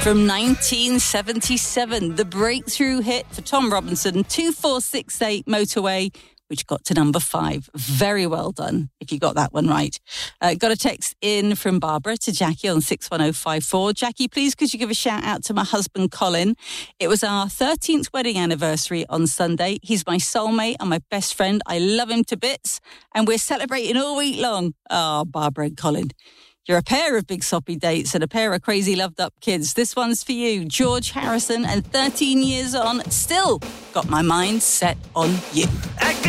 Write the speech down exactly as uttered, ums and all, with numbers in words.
From nineteen seventy-seven, the breakthrough hit for Tom Robinson, two four six eight Motorway, which got to number five. Very well done, if you got that one right. Uh, got a text in from Barbara to Jackie on six one oh five four. Jackie, please could you give a shout out to my husband, Colin? It was our thirteenth wedding anniversary on Sunday. He's my soulmate and my best friend. I love him to bits, and we're celebrating all week long. Oh, Barbara and Colin. You're a pair of big soppy dates and a pair of crazy loved up kids. This one's for you. George Harrison, and thirteen years on, still got my mind set on you. I got